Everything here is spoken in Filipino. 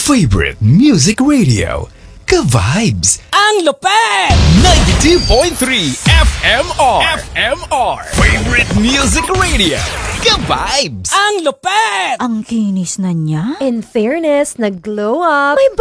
favorite music radio, Ka-Vibes. Ang lupet! 92.3 FMR. Favorite music radio, Ka-Vibes. Ang lupet! Ang kinis na niya. In fairness, nag-glow up. May